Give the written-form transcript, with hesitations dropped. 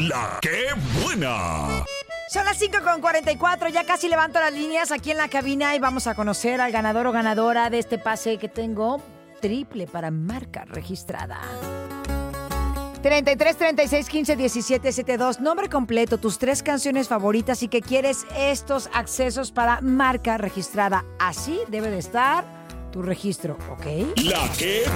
La que buena. Son las 5:44, ya casi levanto las líneas aquí en la cabina y vamos a conocer al ganador o ganadora de este pase que tengo triple para marca registrada. 33 36 15 17 72, nombre completo, tus 3 canciones favoritas y que quieres estos accesos para marca registrada. Así debe de estar tu registro, ¿ok? La que